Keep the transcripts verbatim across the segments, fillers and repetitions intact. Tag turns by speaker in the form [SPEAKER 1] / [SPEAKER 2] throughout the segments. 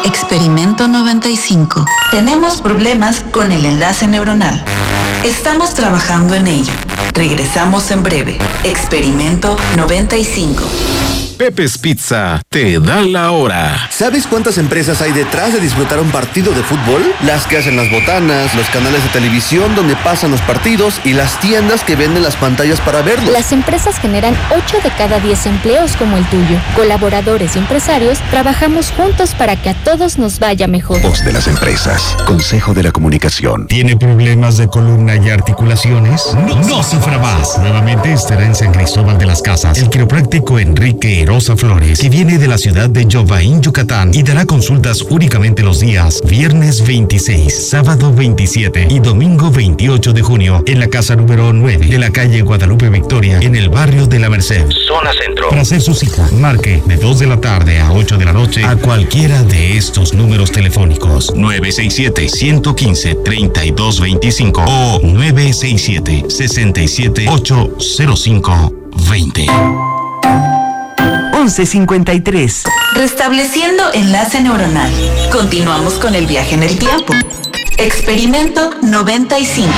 [SPEAKER 1] Experimento noventa y cinco. Tenemos problemas con el enlace neuronal. Estamos trabajando en ello. Regresamos en breve. Experimento noventa y cinco.
[SPEAKER 2] Pepe's Pizza te da la hora.
[SPEAKER 3] ¿Sabes cuántas empresas hay detrás de disfrutar un partido de fútbol? Las que hacen las botanas, los canales de televisión donde pasan los partidos y las tiendas que venden las pantallas para verlos.
[SPEAKER 4] Las empresas generan ocho de cada diez empleos como el tuyo. Colaboradores y empresarios trabajamos juntos para que a todos nos vaya mejor.
[SPEAKER 5] Voz de las empresas. Consejo de la Comunicación.
[SPEAKER 6] ¿Tiene problemas de columna y articulaciones? No, no sufra más. Nuevamente estará en San Cristóbal de las Casas el quiropráctico Enrique Rosa Flores, que viene de la ciudad de Yovaín, Yucatán, y dará consultas únicamente los días viernes veintiséis, sábado veintisiete y domingo veintiocho de junio en la casa número nueve de la calle Guadalupe Victoria, en el barrio de La Merced,
[SPEAKER 5] Zona Centro.
[SPEAKER 6] Para hacer su cita, marque de dos de la tarde a ocho de la noche a cualquiera de estos números telefónicos: nueve seis siete, uno uno cinco, tres dos dos cinco o nueve seis siete, seis siete, ocho cero cinco dos cero.
[SPEAKER 7] once cincuenta y tres.
[SPEAKER 1] Restableciendo enlace neuronal. Continuamos con el viaje en el tiempo. Experimento noventa y cinco.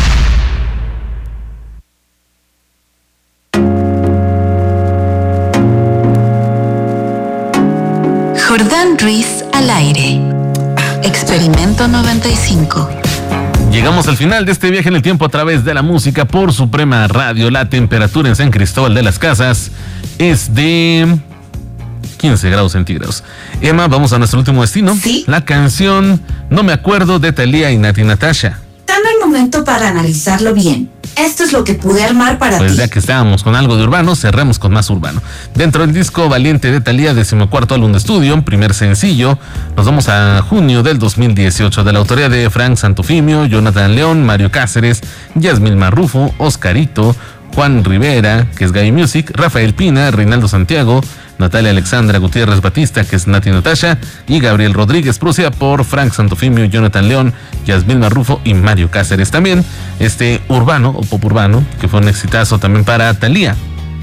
[SPEAKER 1] Jordán Ruiz al aire. Experimento noventa y cinco.
[SPEAKER 8] Llegamos al final de este viaje en el tiempo a través de la música por Suprema Radio. La temperatura en San Cristóbal de las Casas es de quince grados centígrados. Emma, vamos a nuestro último destino.
[SPEAKER 9] Sí.
[SPEAKER 8] La canción No me acuerdo de Thalía y Nati Natasha.
[SPEAKER 9] Dame el momento para analizarlo bien. Esto es lo que pude armar para
[SPEAKER 8] Pues
[SPEAKER 9] ti.
[SPEAKER 8] ya que estábamos con algo de urbano, cerremos con más urbano. Dentro del disco Valiente de Thalía, decimocuarto álbum de estudio, primer sencillo, nos vamos a junio del dos mil dieciocho, de la autoría de Frank Santofimio, Jonathan León, Mario Cáceres, Yasmín Marrufo, Oscarito, Juan Rivera, que es Gaby Music, Rafael Pina, Reinaldo Santiago, Natalia Alexandra Gutiérrez Batista, que es Nati Natasha, y Gabriel Rodríguez, producida por Frank Santofimio, Jonathan León, Yasmín Marrufo y Mario Cáceres. También este urbano o pop urbano, que fue un exitazo también para Thalía.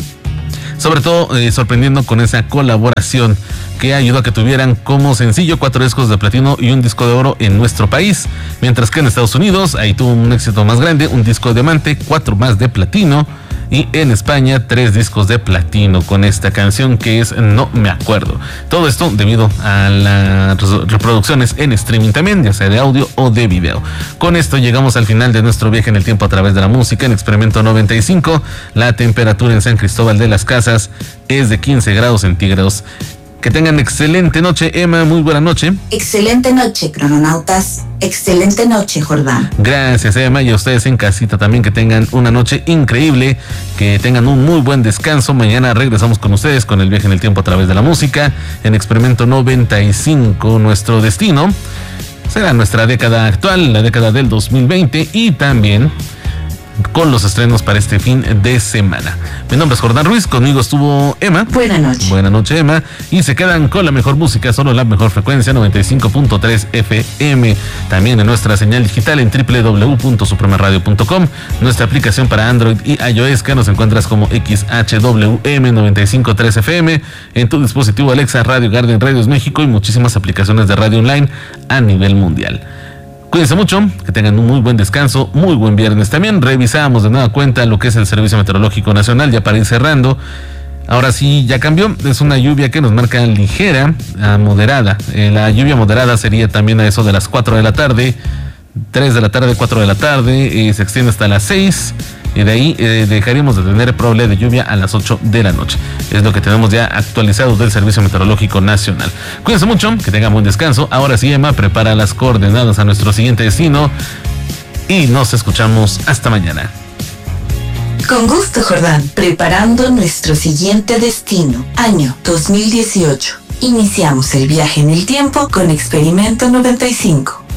[SPEAKER 8] Sobre todo eh, sorprendiendo con esa colaboración que ayudó a que tuvieran como sencillo cuatro discos de platino y un disco de oro en nuestro país, mientras que en Estados Unidos ahí tuvo un éxito más grande, un disco de diamante, cuatro más de platino, y en España tres discos de platino con esta canción que es No me acuerdo. Todo esto debido a las reproducciones en streaming también, ya sea de audio o de video. Con esto llegamos al final de nuestro viaje en el tiempo a través de la música en Experimento noventa y cinco. La temperatura en San Cristóbal de las Casas es de quince grados centígrados. Que tengan excelente noche, Emma, muy buena noche.
[SPEAKER 9] Excelente noche, crononautas. Excelente noche, Jordán.
[SPEAKER 8] Gracias, Emma, y a ustedes en casita también que tengan una noche increíble, que tengan un muy buen descanso. Mañana regresamos con ustedes con el viaje en el tiempo a través de la música en Experimento noventa y cinco. Nuestro destino será nuestra década actual, la década del dos mil veinte, y también con los estrenos para este fin de semana. Mi nombre es Jordán Ruiz, conmigo estuvo Emma.
[SPEAKER 9] Buenas noches.
[SPEAKER 8] Buenas noches, Emma. Y se quedan con la mejor música, solo la mejor frecuencia, noventa y cinco punto tres F M. También en nuestra señal digital en doble u doble u doble u punto suprema radio punto com. Nuestra aplicación para Android y iOS, que nos encuentras como X H W M noventa y cinco punto tres F M. En tu dispositivo Alexa, Radio Garden, Radios México y muchísimas aplicaciones de radio online a nivel mundial. Cuídense mucho, que tengan un muy buen descanso, muy buen viernes. También revisamos de nueva cuenta lo que es el Servicio Meteorológico Nacional, ya para ir cerrando. Ahora sí, ya cambió, es una lluvia que nos marca ligera a moderada. Eh, la lluvia moderada sería también a eso de las cuatro de la tarde, tres de la tarde, cuatro de la tarde, eh, se extiende hasta las seis. Y de ahí eh, dejaríamos de tener probabilidad de lluvia a las ocho de la noche. Es lo que tenemos ya actualizado del Servicio Meteorológico Nacional. Cuídense mucho, que tengan buen descanso. Ahora sí, Emma, prepara las coordenadas a nuestro siguiente destino y nos escuchamos hasta mañana.
[SPEAKER 9] Con gusto, Jordán. Preparando nuestro siguiente destino, año dos mil dieciocho. Iniciamos el viaje en el tiempo con Experimento noventa y cinco.